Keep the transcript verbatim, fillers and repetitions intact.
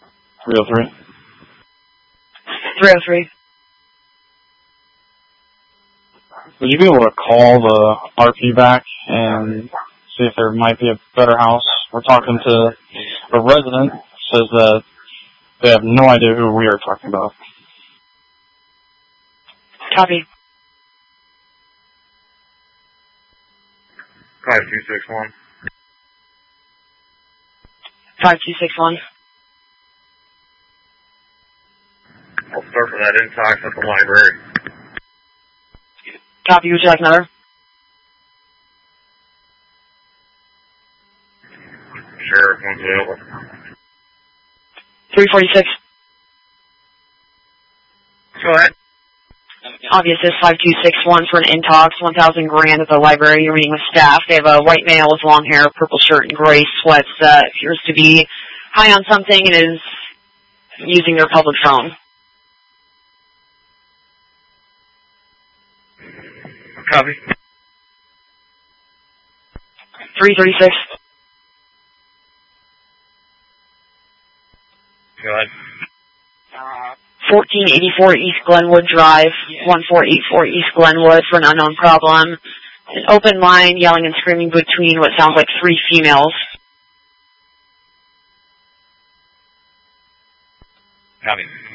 three oh three. three oh three. Would you be able to call the R P back and see if there might be a better house? We're talking to a resident who says that they have no idea who we are talking about. Copy. five two six one. five two six one. I'll start for that intox at the library. Copy. Would you like another? Sheriff, one's available. three forty-six. Go ahead. Obvious is five two six one for an intox, one thousand grand at the library. You're meeting with staff. They have a white male with long hair, purple shirt, and gray sweats that appears to be high on something and is using their public phone. Copy. three thirty-six. Go ahead. fourteen eighty-four East Glenwood Drive, one four eight four East Glenwood for an unknown problem. An open line yelling and screaming between what sounds like three females. Copy.